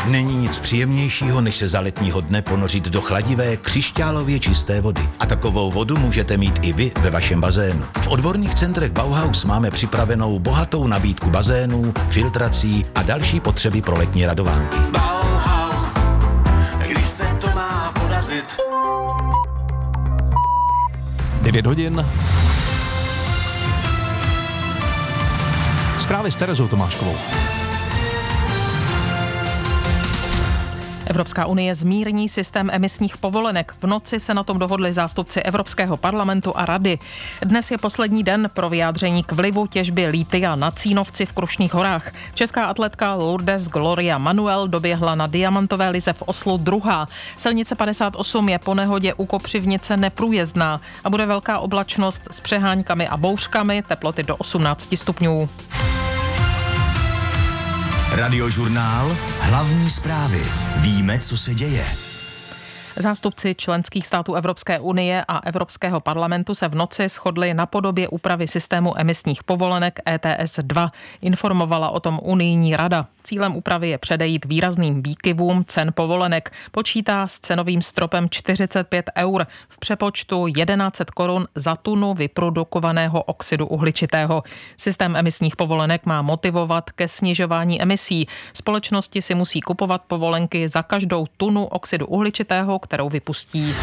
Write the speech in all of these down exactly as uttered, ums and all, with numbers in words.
Není nic příjemnějšího, než se za letního dne ponořit do chladivé, křišťálově čisté vody. A takovou vodu můžete mít i vy ve vašem bazénu. V odborných centrech Bauhaus máme připravenou bohatou nabídku bazénů, filtrací a další potřeby pro letní radovánky. Bauhaus, když se to má podařit. devět hodin. Zprávy s Terezou Tomáškovou. Evropská unie zmírní systém emisních povolenek. V noci se na tom dohodli zástupci Evropského parlamentu a Rady. Dnes je poslední den pro vyjádření k vlivu těžby lítia na Cínovci v Krušných horách. Česká atletka Lourdes Gloria Manuel doběhla na diamantové lize v Oslu druhá. Silnice padesát osm je po nehodě u Kopřivnice neprůjezdná a bude velká oblačnost s přeháňkami a bouřkami, teploty do osmnáct stupňů. Radiožurnál. Hlavní zprávy. Víme, co se děje. Zástupci členských států Evropské unie a Evropského parlamentu se v noci shodli na podobě úpravy systému emisních povolenek E T S dva. Informovala o tom unijní rada. Cílem úpravy je předejít výrazným výkyvům cen povolenek. Počítá s cenovým stropem čtyřicet pět eur, v přepočtu tisíc sto korun za tunu vyprodukovaného oxidu uhličitého. Systém emisních povolenek má motivovat ke snižování emisí. Společnosti si musí kupovat povolenky za každou tunu oxidu uhličitého, kterou vypustí.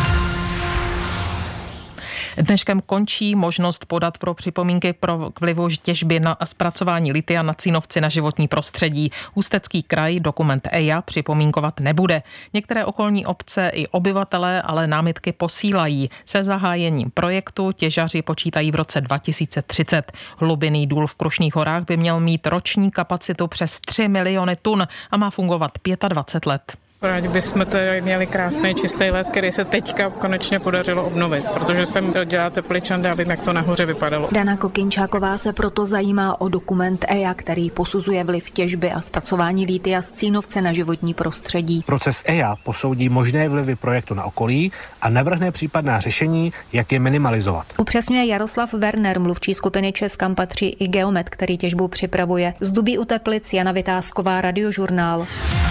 Dneškem končí možnost podat pro připomínky pro k vlivu těžby na zpracování litia na Cínovci na životní prostředí. Ústecký kraj dokument E I A připomínkovat nebude. Některé okolní obce i obyvatelé ale námitky posílají. Se zahájením projektu těžaři počítají v roce dva tisíce třicet. Hlubinný důl v Krušných horách by měl mít roční kapacitu přes tři miliony tun a má fungovat dvacet pět let. Rádi bychom tady měli krásný čistý les, který se teďka konečně podařilo obnovit, protože jsem dělala Tepličan, já vím, jak to nahoře vypadalo. Dana Kokinčáková se proto zajímá o dokument E I A, který posuzuje vliv těžby a zpracování lítia z Cínovce na životní prostředí. Proces E I A posoudí možné vlivy projektu na okolí a navrhne případná řešení, jak je minimalizovat. Upřesňuje Jaroslav Werner, mluvčí skupiny Českam patří i geomet, který těžbu připravuje. Z Dubí u Teplic Jana Vytázková, Radiožurnál.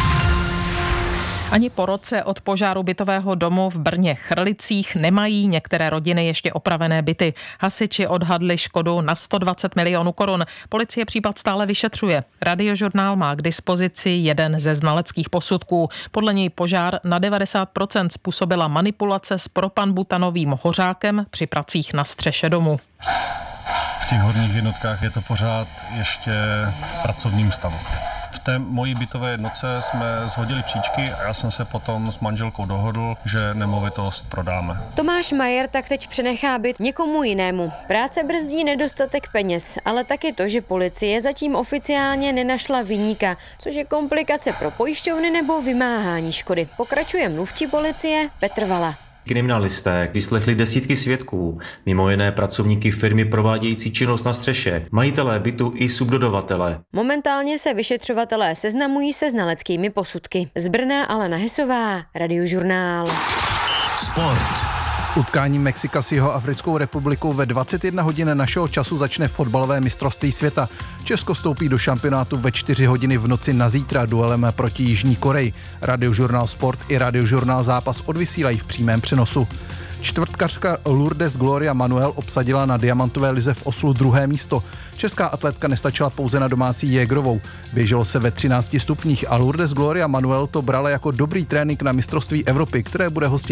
Ani po roce od požáru bytového domu v Brně Chrlicích nemají některé rodiny ještě opravené byty. Hasiči odhadli škodu na sto dvacet milionů korun. Policie případ stále vyšetřuje. Radiožurnál má k dispozici jeden ze znaleckých posudků. Podle něj požár na devadesát procent způsobila manipulace s propanbutanovým hořákem při pracích na střeše domu. V těch horních jednotkách je to pořád ještě v pracovním stavu. V té mojí bytové jednotce jsme shodili příčky a já jsem se potom s manželkou dohodl, že nemovitost prodáme. Tomáš Majer tak teď přenechá byt někomu jinému. Práce brzdí nedostatek peněz, ale taky to, že policie zatím oficiálně nenašla viníka, což je komplikace pro pojišťovny nebo vymáhání škody. Pokračuje mluvčí policie Petr Vala. Kriminalisté vyslechli desítky svědků, mimo jiné pracovníky firmy provádějící činnost na střeše, majitelé bytu i subdodavatele. Momentálně se vyšetřovatelé seznamují se znaleckými posudky. Z Brna Alena Hesová, Radiožurnál. Sport. Utkání Mexika s Jihoafrickou republikou ve dvacet jedna hodin našeho času začne fotbalové mistrovství světa. Česko vstoupí do šampionátu ve čtyři hodiny v noci na zítra duelem proti Jižní Koreji. Radiožurnál Sport i Radiožurnál Zápas odvysílají v přímém přenosu. Čtvrtkařka Lourdes Gloria Manuel obsadila na diamantové lize v Oslu druhé místo. Česká atletka nestačila pouze na domácí Jägerovou. Běželo se ve třinácti stupních a Lourdes Gloria Manuel to brala jako dobrý trénink na mistrovství Evropy, které bude hostit